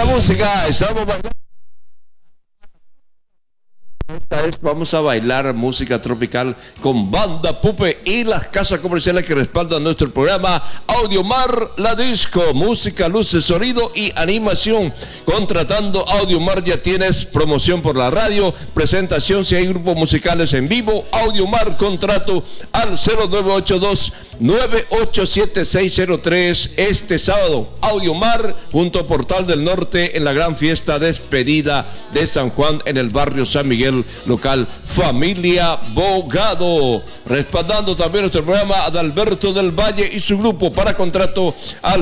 Buena música, estamos bailando. Esta vez vamos a bailar música tropical con Banda Pupe y las casas comerciales que respaldan nuestro programa Audiomar La Disco, música, luces, sonido y animación. Contratando Audiomar ya tienes promoción por la radio, presentación si hay grupos musicales en vivo. Audiomar, contrato al 0982-987-603 este sábado. Audiomar junto a Portal del Norte en la gran fiesta despedida de San Juan en el barrio San Miguel, local Familia Bogado. Respaldando también nuestro programa Adalberto del Valle y su grupo, para contrato al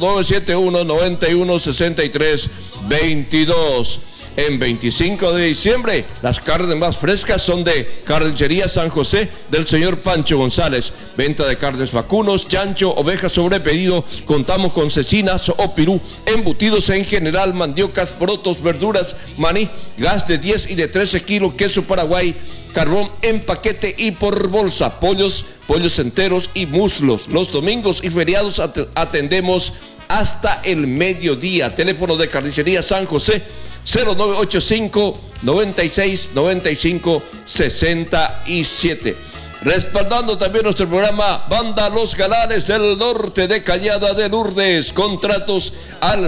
0971-916322. En 25 de diciembre, las carnes más frescas son de Carnicería San José del señor Pancho González. Venta de carnes vacunos, chancho, ovejas sobre pedido. Contamos con cecinas o pirú, embutidos en general, mandiocas, porotos, verduras, maní, gas de 10 y de 13 kilos, queso Paraguay, carbón en paquete y por bolsa, pollos enteros y muslos. Los domingos y feriados atendemos hasta el mediodía. Teléfono de Carnicería San José 0985-96-95-67. Respaldando también nuestro programa Banda Los Galanes del Norte de Cañada de Lourdes. Contratos al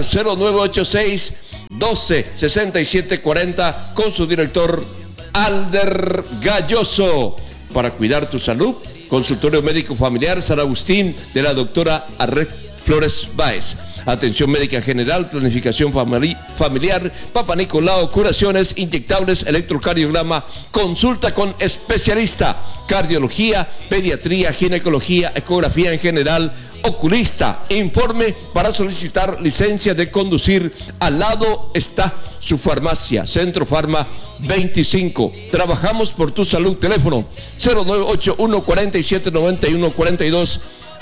0986-12-6740 con su director Alder Galloso. Para cuidar tu salud, consultorio médico familiar San Agustín de la doctora Arret Flores Báez. Atención médica general, planificación familiar, Papa Nicolau, curaciones, inyectables, electrocardiograma, consulta con especialista, cardiología, pediatría, ginecología, ecografía en general, oculista. Informe para solicitar licencia de conducir. Al lado está su farmacia, Centro Farma 25. Trabajamos por tu salud. Teléfono 0981 47 91 42,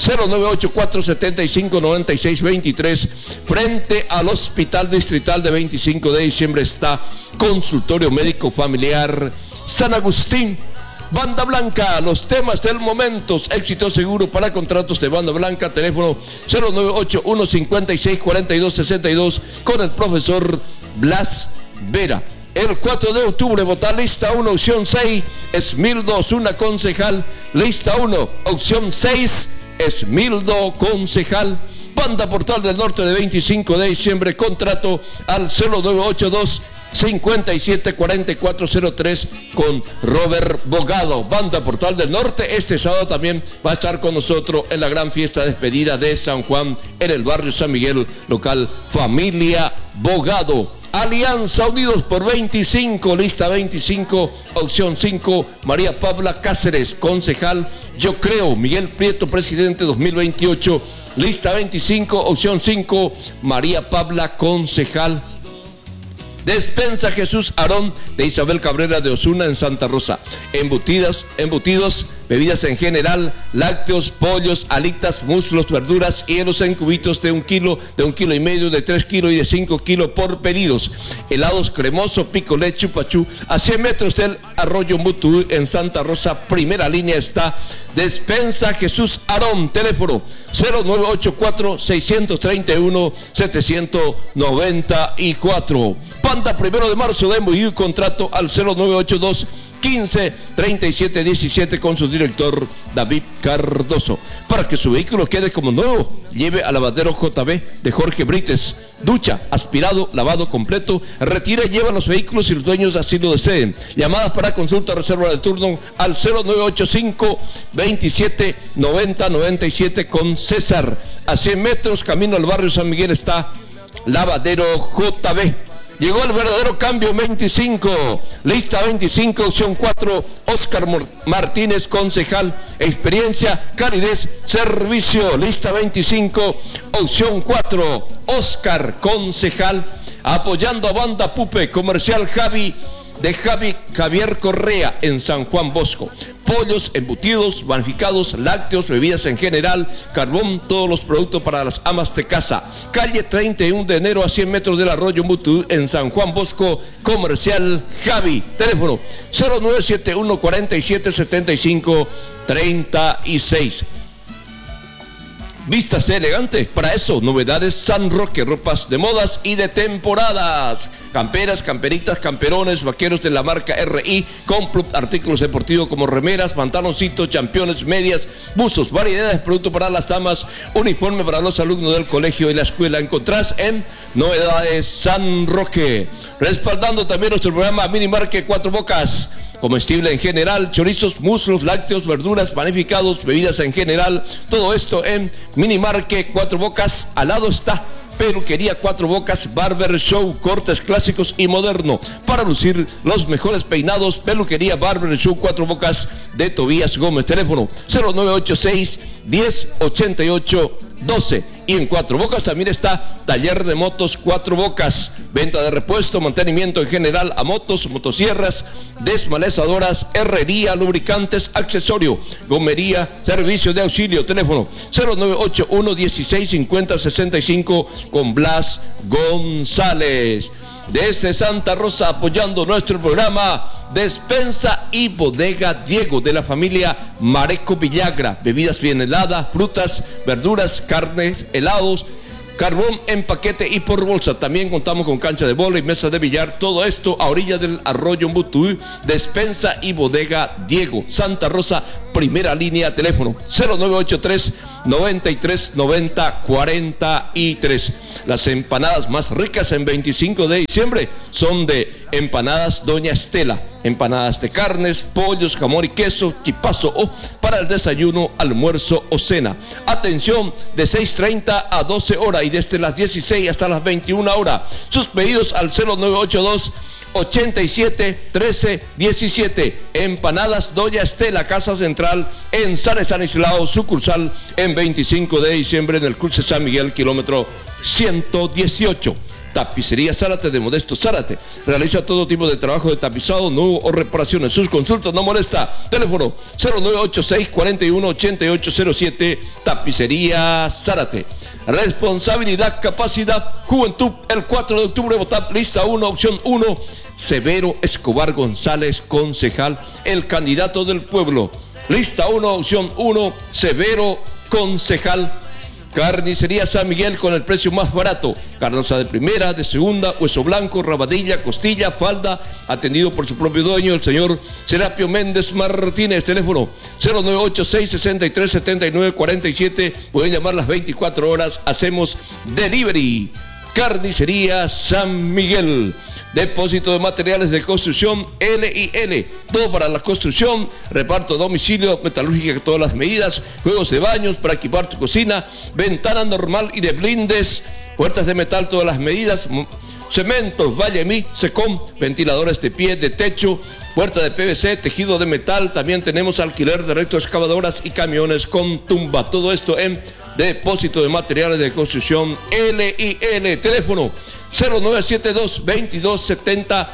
0984-75-96-23. Frente al Hospital Distrital de 25 de diciembre está Consultorio Médico Familiar San Agustín. Banda Blanca, los temas del momento, éxito seguro para contratos de Banda Blanca. Teléfono 0981-56-42-62 con el profesor Blas Vera. El 4 de octubre, votar lista 1, opción 6, Esmildo Osuna, concejal. Lista 1, opción 6, Esmildo, concejal. Banda Portal del Norte de 25 de diciembre, contrato al 0982-574403 con Robert Bogado. Banda Portal del Norte, este sábado también va a estar con nosotros en la gran fiesta despedida de San Juan en el barrio San Miguel, local Familia Bogado. Alianza Unidos por 25, lista 25, opción 5, María Paula Cáceres, concejal. Yo creo, Miguel Prieto, presidente 2028, lista 25, opción 5, María Paula, concejal. Despensa Jesús Aarón de Isabel Cabrera de Osuna en Santa Rosa. Embutidos, bebidas en general, lácteos, pollos, alitas, muslos, verduras, hielos en cubitos de 1 kilo, de 1,5 kilos, de 3 kilos y de 5 kilos por pedidos. Helados cremoso, picolé, chupachú, a 100 metros del Arroyo Mutú en Santa Rosa. Primera línea está Despensa Jesús Aarón. Teléfono 0984-631-794. Banda 1 de marzo de MUI, contrato al 0982-15-37-17 con su director David Cardoso. Para que su vehículo quede como nuevo, lleve al lavadero JB de Jorge Brites. Ducha, aspirado, lavado completo. Retira y lleva los vehículos si los dueños así lo deseen. Llamadas para consulta, reserva de turno al 0985-27-90-97 con César. A 100 metros, camino al barrio San Miguel, está lavadero JB. Llegó el verdadero cambio 25, lista 25, opción 4, Oscar Martínez, concejal. Experiencia, calidez, servicio. Lista 25, opción 4, Oscar, concejal. Apoyando a Banda Pupe, comercial Javier Correa en San Juan Bosco. Pollos, embutidos, panificados, lácteos, bebidas en general, carbón, todos los productos para las amas de casa. Calle 31 de enero a 100 metros del Arroyo Mutú en San Juan Bosco, comercial Javi. Teléfono 0971 47 75 36. Vístase elegante. Para eso, novedades San Roque, ropas de modas y de temporadas. Camperas, camperitas, camperones, vaqueros de la marca RI, Complub, artículos deportivos como remeras, pantaloncitos, championes, medias, buzos, variedades de productos para las damas, uniforme para los alumnos del colegio y la escuela. Encontrás en Novedades San Roque. Respaldando también nuestro programa Minimarket Cuatro Bocas. Comestible en general, chorizos, muslos, lácteos, verduras, panificados, bebidas en general. Todo esto en Minimarket Cuatro Bocas. Al lado está Peluquería Cuatro Bocas, Barber Show, cortes clásicos y moderno. Para lucir los mejores peinados, Peluquería Barber Show Cuatro Bocas de Tobías Gómez. Teléfono 0986 1088 12. Y en Cuatro Bocas también está Taller de Motos Cuatro Bocas. Venta de repuesto, mantenimiento en general a motos, motosierras, desmalezadoras, herrería, lubricantes, accesorio, gomería, servicio de auxilio. Teléfono 0981 1650 65 con Blas González. Desde Santa Rosa, apoyando nuestro programa, Despensa y Bodega Diego, de la familia Mareco Villagra. Bebidas bien heladas, frutas, verduras, carnes, helados, carbón en paquete y por bolsa. También contamos con cancha de bola y mesa de billar. Todo esto a orillas del arroyo Mbutuí. Despensa y Bodega Diego, Santa Rosa, primera línea. Teléfono 0983 93 90 43. Las empanadas más ricas en 25 de diciembre son de Empanadas Doña Estela. Empanadas de carnes, pollos, jamón y queso, chipazo o para el desayuno, almuerzo o cena. Atención, de 6:30 a 12 horas y desde las 16 hasta las 21 horas. Sus pedidos al 0982 87 13 17. Empanadas Doña Estela, Casa Central en San Estanislao, sucursal en 25 de diciembre en el cruce San Miguel, kilómetro 118. Tapicería Zárate de Modesto Zárate. Realiza todo tipo de trabajo de tapizado, nuevo o reparaciones. Sus consultas no molesta. Teléfono 0986 41 8807. Tapicería Zárate. Responsabilidad, capacidad, juventud. El 4 de octubre, votar lista 1, opción 1. Severo Escobar González, concejal, el candidato del pueblo. Lista 1, opción 1. Severo, concejal. Carnicería San Miguel con el precio más barato. Carnosa de primera, de segunda, hueso blanco, rabadilla, costilla, falda. Atendido por su propio dueño, el señor Serapio Méndez Martínez. Teléfono 0986 63 79 47. Pueden llamar las 24 horas. Hacemos delivery. Carnicería San Miguel. Depósito de materiales de construcción L&L. Todo para la construcción. Reparto a domicilio, metalúrgica, todas las medidas. Juegos de baños para equipar tu cocina. Ventana normal y de blindes. Puertas de metal, todas las medidas. Cementos, Vallemí, Secom, ventiladores de pie, de techo, puerta de PVC, tejido de metal. También tenemos alquiler de retroexcavadoras y camiones con tumba. Todo esto en Depósito de Materiales de Construcción L&L. Teléfono 0972 22 70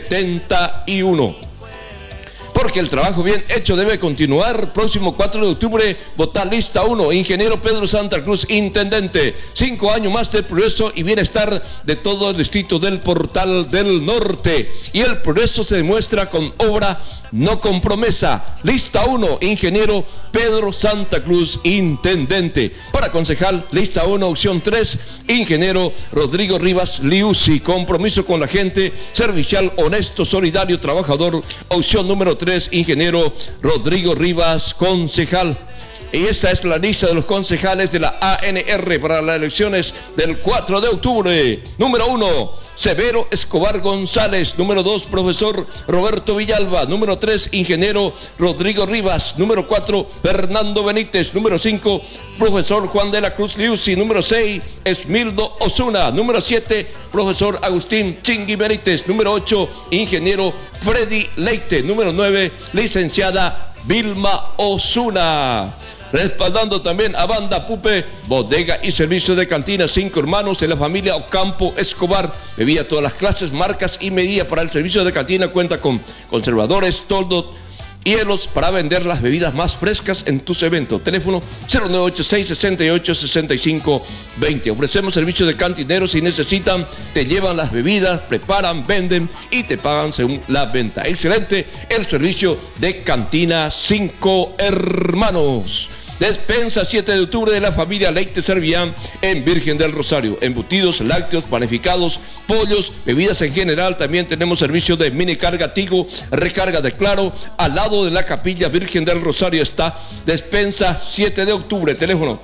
71. Porque el trabajo bien hecho debe continuar. Próximo 4 de octubre, votar lista 1. Ingeniero Pedro Santa Cruz, intendente. 5 años más de progreso y bienestar de todo el distrito del Portal del Norte. Y el progreso se demuestra con obra, no con promesa. Lista 1, ingeniero Pedro Santa Cruz, intendente. Para concejal, lista 1, opción 3, ingeniero Rodrigo Rivas Liusi. Compromiso con la gente, servicial, honesto, solidario, trabajador. Opción número 3, ingeniero Rodrigo Rivas, concejal. Y esta es la lista de los concejales de la ANR para las elecciones del 4 de octubre. Número 1, Severo Escobar González. Número 2, profesor Roberto Villalba. Número 3, ingeniero Rodrigo Rivas. Número 4, Fernando Benítez. Número 5, profesor Juan de la Cruz Liusi. Número 6, Esmildo Osuna. Número 7, profesor Agustín Chingui Benítez. Número 8, ingeniero Freddy Leite. Número 9, licenciada Vilma Osuna. Respaldando también a Banda Pupe, bodega y servicio de cantina. 5 hermanos de la familia Ocampo Escobar. Bebida todas las clases, marcas y medidas para el servicio de cantina. Cuenta con conservadores, toldos, hielos para vender las bebidas más frescas en tus eventos. Teléfono 0986 68 65 20. Ofrecemos servicio de cantineros. Si necesitan, te llevan las bebidas, preparan, venden y te pagan según la venta. Excelente el servicio de cantina 5 hermanos. Despensa 7 de octubre de la familia Leite Servián en Virgen del Rosario. Embutidos, lácteos, panificados, pollos, bebidas en general. También tenemos servicio de mini carga Tigo, recarga de Claro. Al lado de la capilla Virgen del Rosario está Despensa 7 de octubre. Teléfono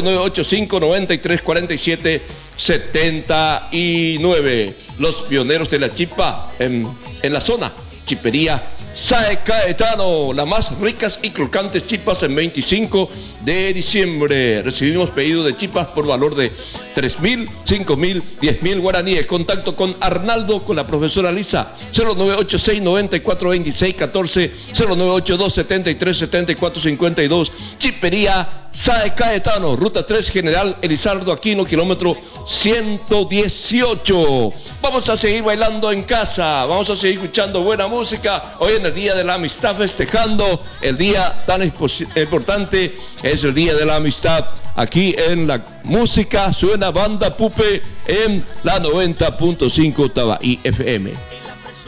0985-9347-79. Los pioneros de la chipa en la zona. Chipería Sae Caetano, las más ricas y crocantes chipas en 25 de diciembre. Recibimos pedidos de chipas por valor de 3.000, 5.000, 10.000 guaraníes. Contacto con Arnaldo, con la profesora Lisa, 0986-9426-14, 0982-73-74-52. Chipería Sae Caetano, Ruta 3, General Elizardo Aquino, kilómetro 118. Vamos a seguir bailando en casa, vamos a seguir escuchando buena música. Hoy en el Día de la Amistad, festejando el día tan importante, es el Día de la Amistad. Aquí en la música suena Banda Pupe en la 90.5 Tabaí FM.